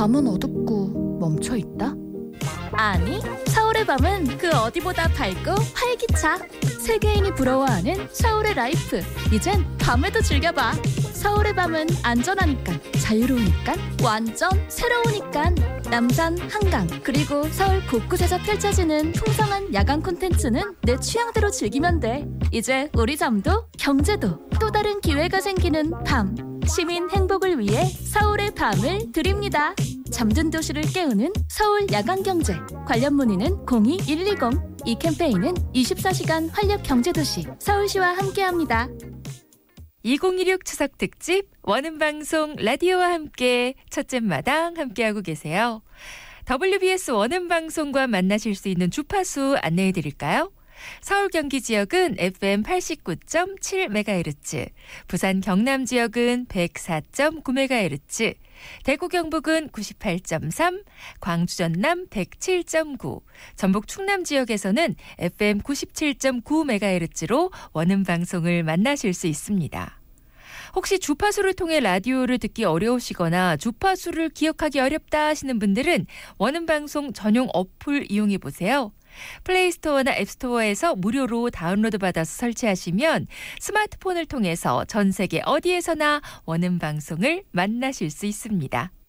밤은 어둡고 멈춰 있다? 아니, 서울의 밤은 그 어디보다 밝고 활기차. 세계인이 부러워하는 서울의 라이프. 이젠 밤에도 즐겨봐. 서울의 밤은 안전하니까, 자유로우니까, 완전 새로우니까. 남산, 한강, 그리고 서울 곳곳에서 펼쳐지는 풍성한 야간 콘텐츠는 내 취향대로 즐기면 돼. 이제 우리 잠도 경제도 또 다른 기회가 생기는 밤. 시민 행복을 위해 서울의 밤을 드립니다. 잠든 도시를 깨우는 서울 야간경제. 관련 문의는 02-120. 이 캠페인은 24시간 활력경제도시 서울시와 함께합니다. 2016 추석 특집 원음방송 라디오와 함께 첫째 마당 함께하고 계세요. WBS 원음방송과 만나실 수 있는 주파수 안내해 드릴까요? 서울 경기 지역은 FM 89.7MHz, 부산 경남 지역은 104.9MHz, 대구 경북은 98.3, 광주 전남 107.9, 전북 충남 지역에서는 FM 97.9MHz로 원음 방송을 만나실 수 있습니다. 혹시 주파수를 통해 라디오를 듣기 어려우시거나 주파수를 기억하기 어렵다 하시는 분들은 원음 방송 전용 어플 이용해 보세요. 플레이스토어나 앱스토어에서 무료로 다운로드 받아서 설치하시면 스마트폰을 통해서 전 세계 어디에서나 원음 방송을 만나실 수 있습니다.